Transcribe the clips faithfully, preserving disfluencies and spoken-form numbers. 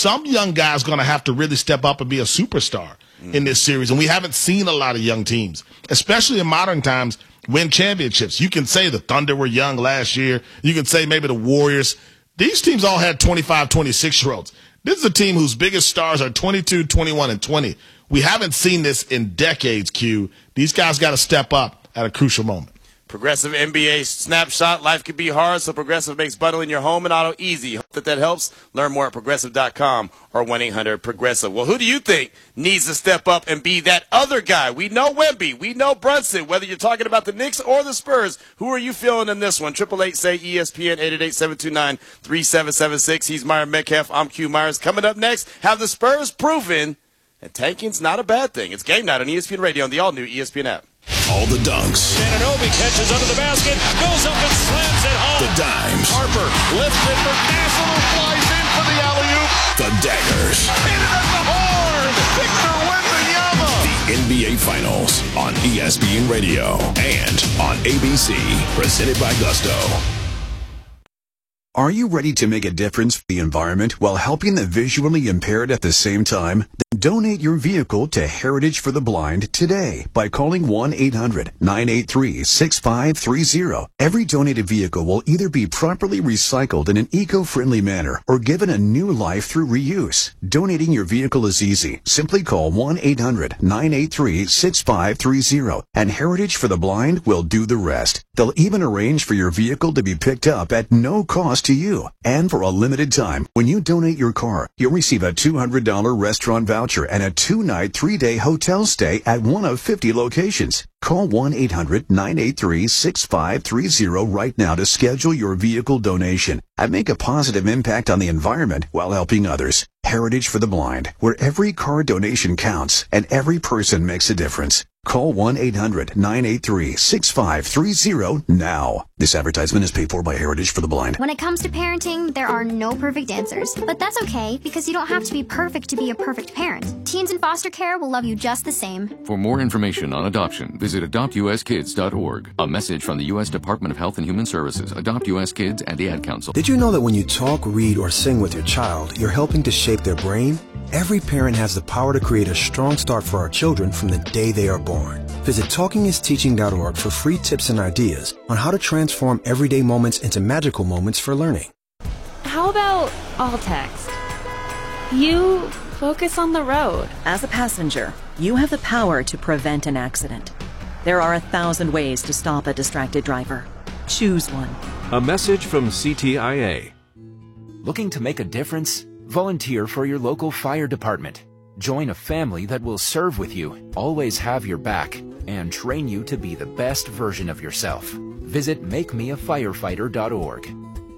some young guy's going to have to really step up and be a superstar mm. in this series. And we haven't seen a lot of young teams, especially in modern times, win championships. You can say the Thunder were young last year. You can say maybe the Warriors. These teams all had twenty-five, twenty-six-year-olds. This is a team whose biggest stars are twenty-two, twenty-one, and twenty. We haven't seen this in decades, Q. These guys got to step up at a crucial moment. Progressive N B A snapshot. Life can be hard, so Progressive makes bundling your home and auto easy. Hope that that helps. Learn more at progressive dot com or one eight hundred progressive. Well, who do you think needs to step up and be that other guy? We know Wemby. We know Brunson. Whether you're talking about the Knicks or the Spurs, who are you feeling in this one? Triple eight say E S P N, eight eight eight, seven two nine, three seven seven six. He's Myron Metcalf. I'm Q Myers. Coming up next, have the Spurs proven that tanking's not a bad thing? It's game night on E S P N Radio on the all-new E S P N app. All the dunks. Anunoby catches under the basket, goes up and slams it home. The dimes. Harper lifts it for Castle, who flies in for the alley-oop. The daggers. Hit it at the horn. Victor Wembanyama. The N B A Finals on E S P N Radio and on A B C. Presented by Gusto. Are you ready to make a difference for the environment while helping the visually impaired at the same time? Then donate your vehicle to Heritage for the Blind today by calling one eight hundred, nine eight three, six five three zero. Every donated vehicle will either be properly recycled in an eco-friendly manner or given a new life through reuse. Donating your vehicle is easy. Simply call one eight hundred, nine eight three, six five three zero and Heritage for the Blind will do the rest. They'll even arrange for your vehicle to be picked up at no cost to you. And for a limited time, when you donate your car, you'll receive a two hundred dollars restaurant voucher and a two-night, three-day hotel stay at one of fifty locations. Call one eight hundred, nine eight three, six five three zero right now to schedule your vehicle donation and make a positive impact on the environment while helping others. Heritage for the Blind, where every car donation counts and every person makes a difference. Call one eight hundred, nine eight three, six five three zero now. This advertisement is paid for by Heritage for the Blind. When it comes to parenting, there are no perfect answers. But that's okay, because you don't have to be perfect to be a perfect parent. Teens in foster care will love you just the same. For more information on adoption, visit adopt u s kids dot org. A message from the U S Department of Health and Human Services, Adopt U S Kids, and the Ad Council. Did you know that when you talk, read, or sing with your child, you're helping to shape their brain? Every parent has the power to create a strong start for our children from the day they are born. Visit talking is teaching dot org for free tips and ideas on how to transform everyday moments into magical moments for learning. How about all text? You focus on the road. As a passenger, you have the power to prevent an accident. There are a thousand ways to stop a distracted driver. Choose one. A message from C T I A. Looking to make a difference? Volunteer for your local fire department. Join a family that will serve with you, always have your back, and train you to be the best version of yourself. Visit make me a firefighter dot org.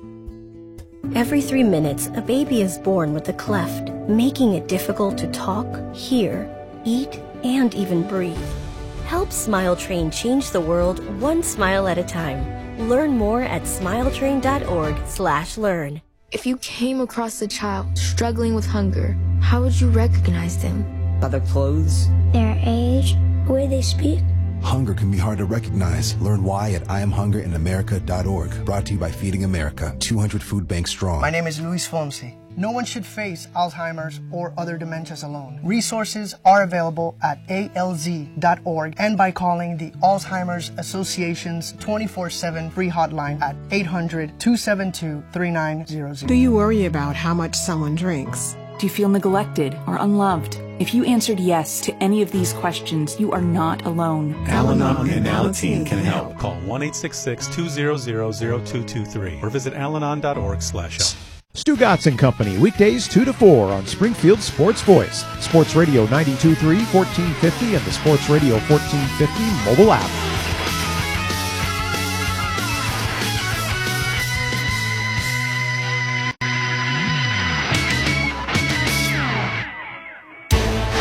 Every three minutes, a baby is born with a cleft, making it difficult to talk, hear, eat, and even breathe. Help Smile Train change the world one smile at a time. Learn more at smile train dot org slash learn. If you came across a child struggling with hunger, how would you recognize them? By their clothes, their age, the way they speak. Hunger can be hard to recognize. Learn why at I am hunger in america dot org. Brought to you by Feeding America, two hundred food banks strong. My name is Luis Fonsi. No one should face Alzheimer's or other dementias alone. Resources are available at A L Z dot org and by calling the Alzheimer's Association's twenty-four seven free hotline at eight hundred, two seven two, three nine zero zero. Do you worry about how much someone drinks? Do you feel neglected or unloved? If you answered yes to any of these questions, you are not alone. Al-Anon and Alateen can help. Call one eight six six, two zero zero, zero two two three or visit al anon dot org slash help. Stu Gatz and Company, weekdays two to four on Springfield Sports Voice, Sports Radio ninety-two point three, fourteen fifty, and the Sports Radio fourteen fifty mobile app.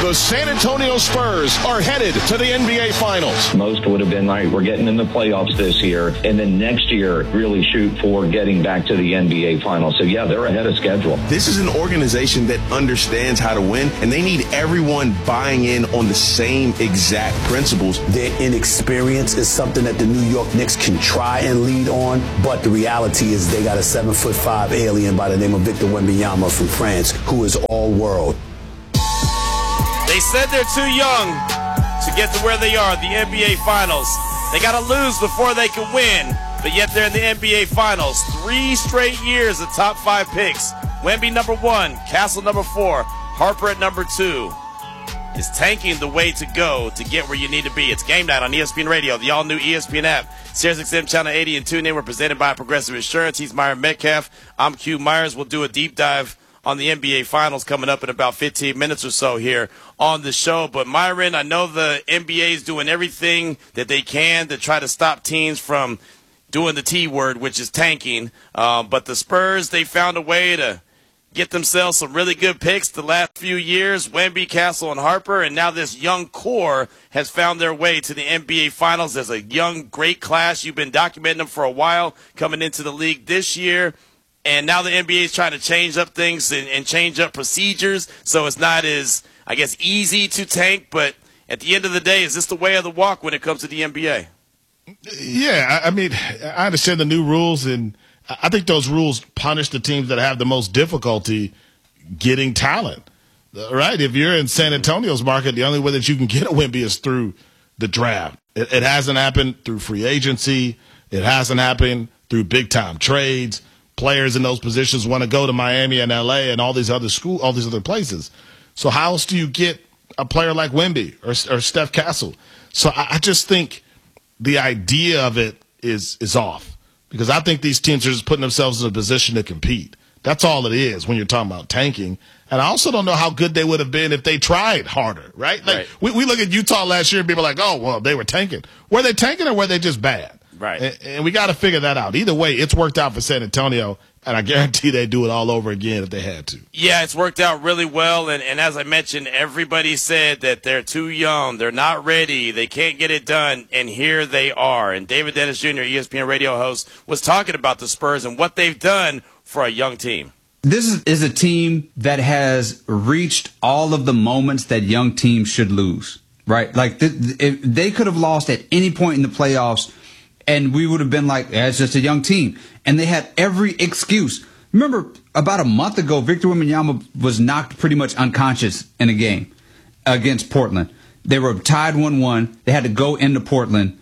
The San Antonio Spurs are headed to the N B A Finals. Most would have been like, we're getting in the playoffs this year, and then next year really shoot for getting back to the N B A Finals. So, yeah, they're ahead of schedule. This is an organization that understands how to win, and they need everyone buying in on the same exact principles. Their inexperience is something that the New York Knicks can try and lead on, but the reality is they got a seven foot five alien by the name of Victor Wembanyama from France, who is all world. They said they're too young to get to where they are, the N B A Finals. They got to lose before they can win, but yet they're in the N B A Finals. Three straight years of top five picks. Wemby number one, Castle number four, Harper at number two. Is tanking the way to go to get where you need to be? It's Game Night on E S P N Radio, the all-new E S P N app, Sirius X M Channel eighty, and tune in. We're presented by Progressive Insurance. He's Myron Metcalf. I'm Q Myers. We'll do a deep dive on the N B A Finals coming up in about fifteen minutes or so here on the show. But, Myron, I know the N B A is doing everything that they can to try to stop teams from doing the T word, which is tanking. Uh, but the Spurs, they found a way to get themselves some really good picks the last few years, Wemby, Castle, and Harper, and now this young core has found their way to the N B A Finals. There's a young, great class. You've been documenting them for a while coming into the league this year, and now the N B A is trying to change up things and, and change up procedures, so it's not as, I guess, easy to tank, but at the end of the day, is this the way of the walk when it comes to the N B A? Yeah, I mean, I understand the new rules, and I think those rules punish the teams that have the most difficulty getting talent, right? If you're in San Antonio's market, the only way that you can get a Wemby is through the draft. It, it hasn't happened through free agency. It hasn't happened through big-time trades. Players in those positions want to go to Miami and L A and all these other school, all these other places. So how else do you get a player like Wemby or, or Steph Castle? So I, I just think the idea of it is is off. Because I think these teams are just putting themselves in a position to compete. That's all it is when you're talking about tanking. And I also don't know how good they would have been if they tried harder, right? Like right. We, we look at Utah last year and people are like, oh, well, they were tanking. Were they tanking or were they just bad? Right. And, and we got to figure that out. Either way, it's worked out for San Antonio, and I guarantee they'd do it all over again if they had to. Yeah, it's worked out really well. And, and as I mentioned, everybody said that they're too young, they're not ready, they can't get it done, and here they are. And David Dennis Junior, E S P N radio host, was talking about the Spurs and what they've done for a young team. This is, is a team that has reached all of the moments that young teams should lose, right? Like, th- if they could have lost at any point in the playoffs, and we would have been like, yeah, it's just a young team. And they had every excuse. Remember, about a month ago, Victor Wembanyama was knocked pretty much unconscious in a game against Portland. They were tied one one. They had to go into Portland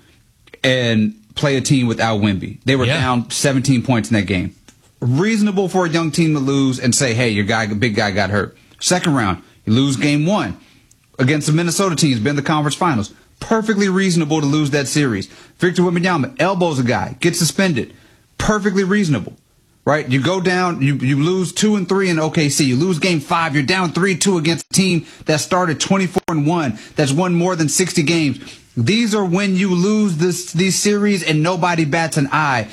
and play a team without Wemby. They were yeah. down seventeen points in that game. Reasonable for a young team to lose and say, hey, your guy, big guy got hurt. Second round, you lose game one against the Minnesota team, been in the conference finals. Perfectly reasonable to lose that series. Victor Wembanyama elbows a guy, gets suspended. Perfectly reasonable, right? You go down, you, you lose two and three in O K C. You lose game five. You're down three two against a team that started twenty-four and one. That's won more than sixty games. These are when you lose this these series and nobody bats an eye.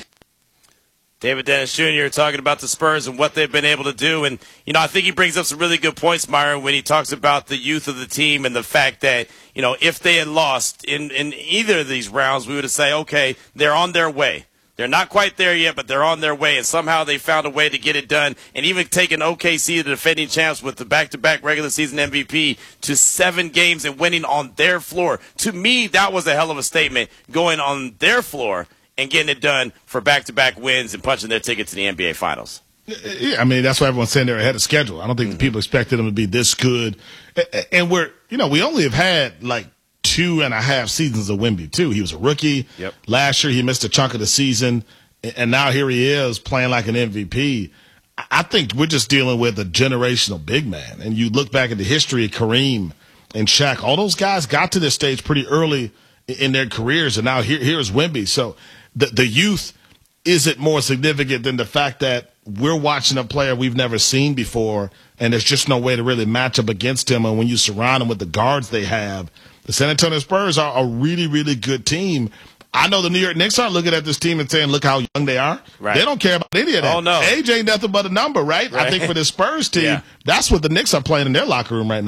David Dennis Junior talking about the Spurs and what they've been able to do. And, you know, I think he brings up some really good points, Myron, when he talks about the youth of the team and the fact that, you know, if they had lost in, in either of these rounds, we would have said, okay, they're on their way. They're not quite there yet, but they're on their way, and somehow they found a way to get it done, and even taking O K C, the defending champs, with the back-to-back regular season M V P, to seven games and winning on their floor. To me, that was a hell of a statement, going on their floor and getting it done for back-to-back wins and punching their ticket to the N B A Finals. Yeah, I mean, that's why everyone's saying they're ahead of schedule. I don't think mm-hmm. the people expected them to be this good. And we're, you know, we only have had like two and a half seasons of Wemby, too. He was a rookie. Yep. Last year, he missed a chunk of the season. And now here he is playing like an M V P. I think we're just dealing with a generational big man. And you look back at the history of Kareem and Shaq, all those guys got to this stage pretty early in their careers. And now here, here's Wemby. So the, the youth isn't more significant than the fact that we're watching a player we've never seen before, and there's just no way to really match up against him. And when you surround him with the guards they have, the San Antonio Spurs are a really, really good team. I know the New York Knicks aren't looking at this team and saying, look how young they are. Right. They don't care about any of that. Oh, no. Age ain't nothing but a number, right? right. I think for the Spurs team, yeah. that's what the Knicks are playing in their locker room right now.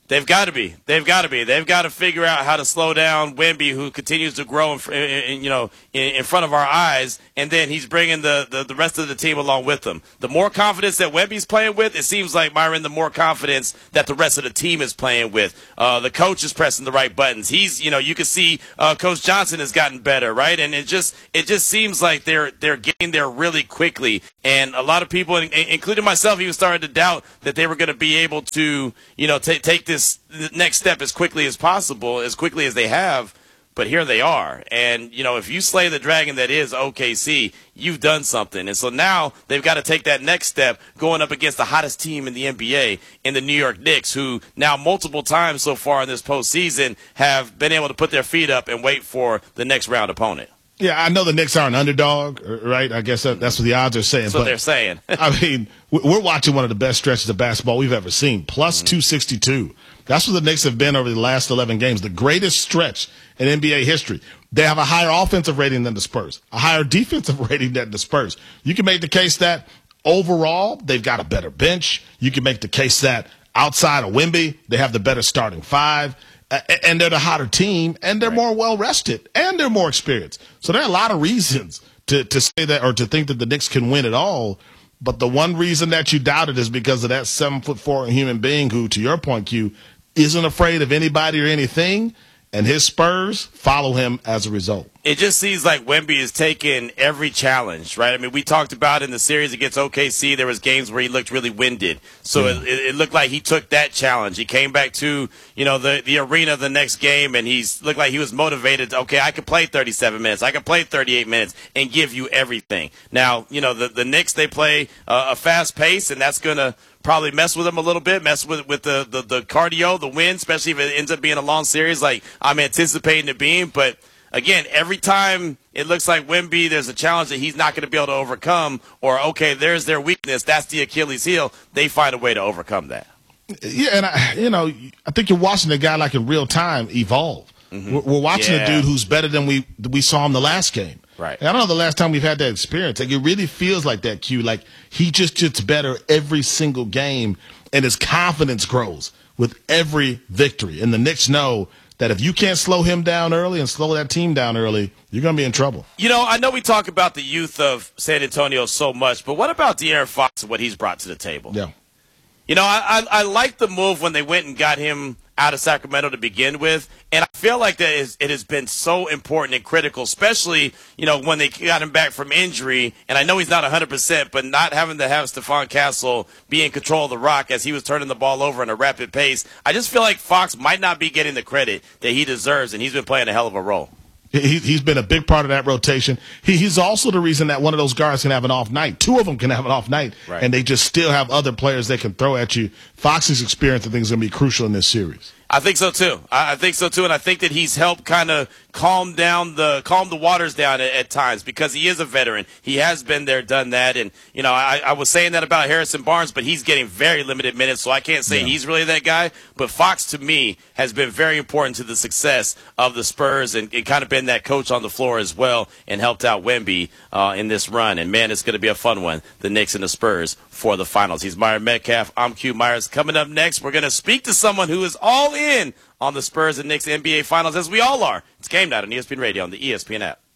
They've got to be. They've got to be. They've got to figure out how to slow down Wemby, who continues to grow in, in, you know, in, in front of our eyes, and then he's bringing the, the, the rest of the team along with him. The more confidence that Wemby's playing with, it seems like, Myron, the more confidence that the rest of the team is playing with. Uh, the coach is pressing the right buttons. He's, you know, you can see uh, Coach Johnson has gotten better, right? And it just it just seems like they're they're getting there really quickly. And a lot of people, including myself, even started to doubt that they were going to be able to, you know, t- take this the next step as quickly as possible, as quickly as they have, but here they are. And, you know, if you slay the dragon that is O K C, you've done something. And so now they've got to take that next step going up against the hottest team in the N B A, in the New York Knicks, who now multiple times so far in this postseason have been able to put their feet up and wait for the next round opponent. Yeah, I know the Knicks are an underdog, right? I guess that, that's what the odds are saying. That's what but, they're saying. I mean, we're watching one of the best stretches of basketball we've ever seen, plus mm-hmm. two sixty-two. That's what the Knicks have been over the last eleven games, the greatest stretch in N B A history. They have a higher offensive rating than the Spurs, a higher defensive rating than the Spurs. You can make the case that overall they've got a better bench. You can make the case that outside of Wemby, they have the better starting five. And they're the hotter team, and they're more well-rested, and they're more experienced. So there are a lot of reasons to, to say that or to think that the Knicks can win it all. But the one reason that you doubt it is because of that seven-foot-four human being who, to your point, Q, isn't afraid of anybody or anything, and his Spurs follow him as a result. It just seems like Wemby is taking every challenge, right? I mean, we talked about in the series against O K C, there was games where he looked really winded. So yeah. it, it looked like he took that challenge. He came back to, you know, the, the arena the next game, and he's looked like he was motivated. To, okay, I can play thirty-seven minutes. I can play thirty-eight minutes and give you everything. Now, you know, the, the Knicks, they play uh, a fast pace, and that's going to probably mess with him a little bit, mess with with the, the, the cardio, the win, especially if it ends up being a long series like I'm anticipating it being. But, again, every time it looks like Wemby, there's a challenge that he's not going to be able to overcome, or, okay, there's their weakness, that's the Achilles heel, they find a way to overcome that. Yeah, and, I, you know, I think you're watching a guy like in real time evolve. Mm-hmm. We're, we're watching yeah. a dude who's better than we we saw him the last game. Right. And I don't know the last time we've had that experience. Like, it really feels like that, Q. Like, he just gets better every single game, and his confidence grows with every victory. And the Knicks know that if you can't slow him down early and slow that team down early, you're going to be in trouble. You know, I know we talk about the youth of San Antonio so much, but what about De'Aaron Fox and what he's brought to the table? Yeah. You know, I, I, I like the move when they went and got him out of Sacramento to begin with, and I feel like that is, it has been so important and critical, especially, you know, when they got him back from injury, and I know he's not one hundred percent, but not having to have Stephon Castle be in control of the rock as he was turning the ball over in a rapid pace. I just feel like Fox might not be getting the credit that he deserves, and he's been playing a hell of a role. He, he's been a big part of that rotation. He, he's also the reason that one of those guards can have an off night. Two of them can have an off night, right. And they just still have other players they can throw at you. Fox's experience, I think, is going to be crucial in this series. I think so too. I think so too, and I think that he's helped kind of calm down the calm the waters down at, at times because he is a veteran. He has been there, done that, and you know I, I was saying that about Harrison Barnes, but he's getting very limited minutes, so I can't say yeah. he's really that guy. But Fox, to me, has been very important to the success of the Spurs, and, and kind of been that coach on the floor as well, and helped out Wemby uh, in this run. And man, it's going to be a fun one, the Knicks and the Spurs for the finals. He's Myron Metcalf. I'm Q Myers. Coming up next, we're going to speak to someone who is all in on the Spurs and Knicks N B A Finals, as we all are. It's Game Night on E S P N Radio on the E S P N app.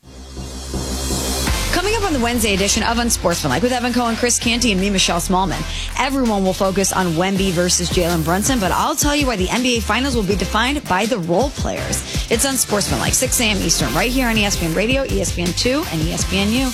Coming up on the Wednesday edition of Unsportsmanlike with Evan Cohen, Chris Canty, and me, Michelle Smallman. Everyone will focus on Wemby versus Jalen Brunson, but I'll tell you why the N B A Finals will be defined by the role players. It's Unsportsmanlike, six a.m. Eastern, right here on E S P N Radio, E S P N two, and E S P N U.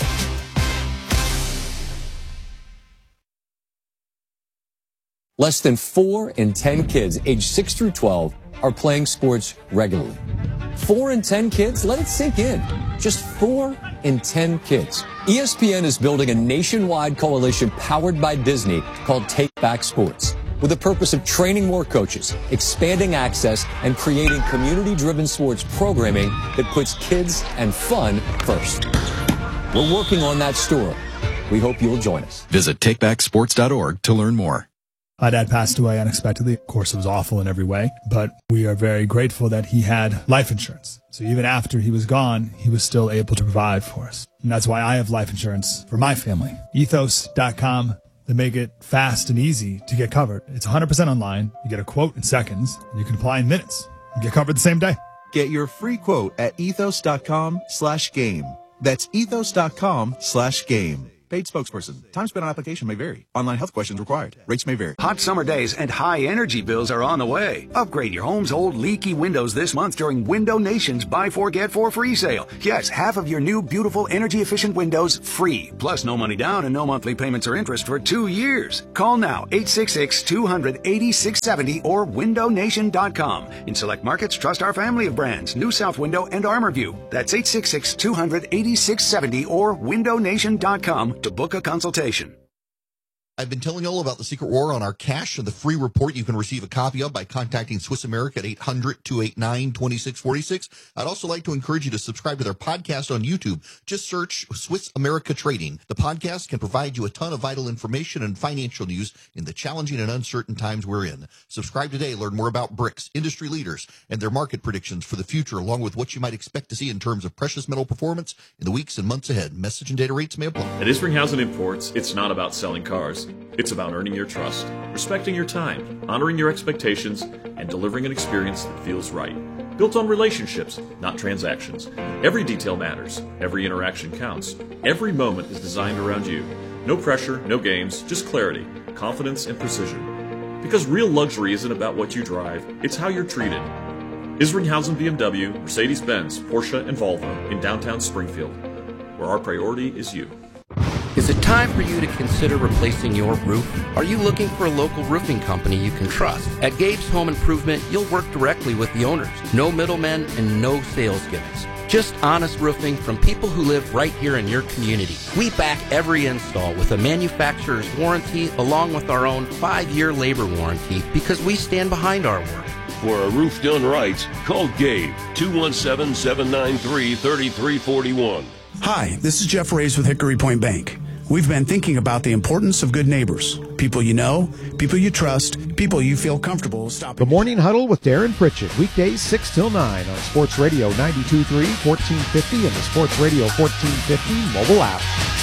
Less than four in ten kids aged six through twelve are playing sports regularly. Four in ten kids? Let it sink in. Just four in ten kids. E S P N is building a nationwide coalition powered by Disney called Take Back Sports, with the purpose of training more coaches, expanding access, and creating community-driven sports programming that puts kids and fun first. We're working on that story. We hope you'll join us. Visit take back sports dot org to learn more. My dad passed away unexpectedly. Of course, it was awful in every way, but we are very grateful that he had life insurance. So even after he was gone, he was still able to provide for us. And that's why I have life insurance for my family. ethos dot com. that make it fast and easy to get covered. It's one hundred percent online. You get a quote in seconds, and you can apply in minutes and get covered the same day. Get your free quote at ethos.com slash game. That's ethos.com slash game. Paid spokesperson. Time spent on application may vary. Online health questions required. Rates may vary. Hot summer days and high energy bills are on the way. Upgrade your home's old leaky windows this month during Window Nation's Buy Four Get Four free sale. Yes, half of your new beautiful energy efficient windows free. Plus no money down and no monthly payments or interest for two years. Call now eight six six, two hundred, eighty-six seventy or window nation dot com. In select markets, trust our family of brands, New South Window and ArmorView. That's eight six six, two hundred, eighty-six seventy or window nation dot com to book a consultation. I've been telling you all about the Secret War on our cash and the free report you can receive a copy of by contacting Swiss America at eight hundred, two eight nine, two six four six. I'd also like to encourage you to subscribe to their podcast on YouTube. Just search Swiss America Trading. The podcast can provide you a ton of vital information and financial news in the challenging and uncertain times we're in. Subscribe today. Learn more about B R I C S, industry leaders, and their market predictions for the future, along with what you might expect to see in terms of precious metal performance in the weeks and months ahead. Message and data rates may apply. At Isringhausen Imports, it's not about selling cars. It's about earning your trust, respecting your time, honoring your expectations, and delivering an experience that feels right. Built on relationships, not transactions. Every detail matters. Every interaction counts. Every moment is designed around you. No pressure, no games, just clarity, confidence, and precision. Because real luxury isn't about what you drive, it's how you're treated. Isringhausen B M W, Mercedes-Benz, Porsche, and Volvo in downtown Springfield, where our priority is you. Is it time for you to consider replacing your roof? Are you looking for a local roofing company you can trust? At Gabe's Home Improvement, you'll work directly with the owners. No middlemen and no sales gimmicks. Just honest roofing from people who live right here in your community. We back every install with a manufacturer's warranty along with our own five-year labor warranty because we stand behind our work. For a roof done right, call Gabe, two one seven, seven nine three, three three four one. Hi, this is Jeff Reyes with Hickory Point Bank. We've been thinking about the importance of good neighbors. People you know, people you trust, people you feel comfortable stopping. The Morning Huddle with Darren Pritchett, weekdays six till nine on Sports Radio ninety-two point three, fourteen fifty, and the Sports Radio fourteen fifty mobile app.